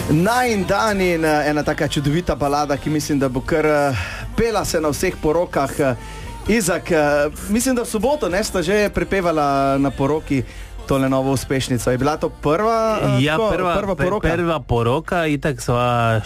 Najin dan in ena taka čudovita balada, ki mislim, da bo kar pela se na vseh porokah. Izak, mislim, da v soboto sta že prepevala na poroki tole novo uspešnico. Je bila to prva poroka? Prva poroka, itak sva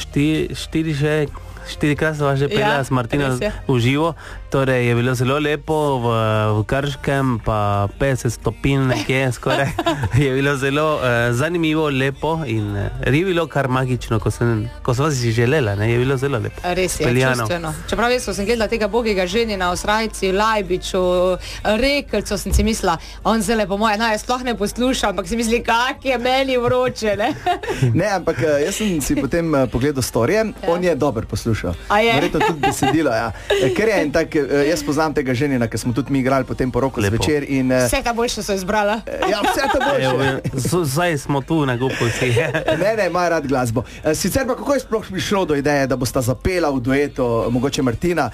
štirikrat sva že pela s Martino v živo. Torej je bilo zelo lepo v Krškem, pa 50 stopinj nekje skoraj. Je bilo zelo zanimivo, lepo in je bilo kar magično, ko sva si želela, ne? Je bilo zelo lepo. Res je, čustveno. Čeprav jaz sem gledala tega bogega ženina v Srajci, v Lajbiču, Rekelcu, sem si mislila, on zelo po moje, jaz sploh ne poslušam, ampak si misli, kak je meni vroče, ne? Ne, ampak jaz sem si potem pogledal storije, on je dober poslušal. Verjetno tudi besedilo, ja. Ker je en tak, jaz poznam tega ženina, ker smo tudi mi igrali potem poroko zvečer in... Vse ta boljše so izbrala. Ja, vse ta boljše. Zdaj smo tu na Gupovci. Ne, ima rad glasbo. Sicer pa kako je sploh prišlo do ideje, da bosta zapela v duetu, mogoče Martina?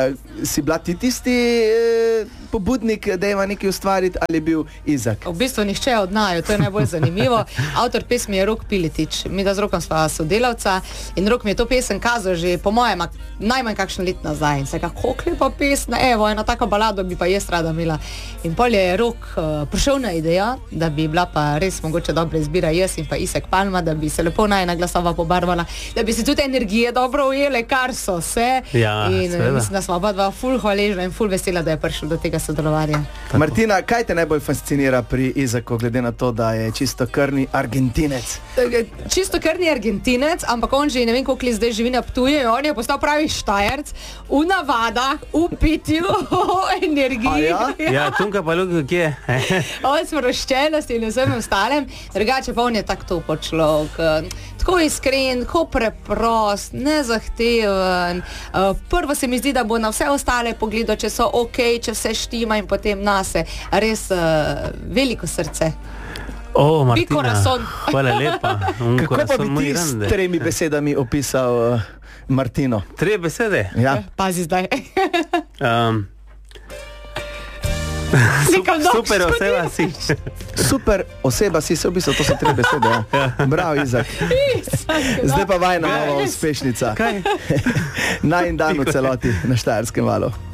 Si bila ti tisti pobudnik, da ima nekaj ustvariti, ali je bil Izak? V bistvu nihče od naju, to je najbolj zanimivo. Avtor pesmi je Rok Piletič. Mi da z Rokom sva sodelavca in Rok mi je to pesem kazal že po mojem najmanj kakšen let nazaj. In se kako lepa pesna, evo, ena taka balado bi pa jaz rada imela. In pol je Rok prišel na idejo, da bi bila pa res mogoče dobra izbira jaz in pa Izak Palma, da bi se lepo najina glasova pobarvala, da bi se tudi energije dobro ujele, kar so se. Ja, in seveda. mislim, da smo oba dva ful hvaležna in ful vesela, da je prišel do tega sodelovanja. Martina, kaj te najbolj fascinira pri Izaku, glede na to, da je čistokrvni Argentinec? Čistokrvni Argentinec, ampak on že ne vem, koliko let zdaj živi na Ptuju, on je postal pravi Štajerc, v navadah, v pitju, v energiji. Ja, Tunka pa Luka, kje? On sproščenosti in vsem ostalem, drugače pa on je tak topo človek, tako iskren, tako preprost, nezahteven. Prvo se mi zdi, da bo na vse ostale pogledal, če so ok, če vse štima in potem nase. Res veliko srce. O, Martina, corazón. hvala lepa. Kako pa bi ti s 3 besedami opisal Martino? 3 besede? Ja. Pazi zdaj. Super oseba si. Super oseba si, se v bistvu, to so 3 besede. Ja. Bravo, Izak. Zdaj pa vajna nova uspešnica. Kaj? Najin dan v celoti na Štajerskem valu.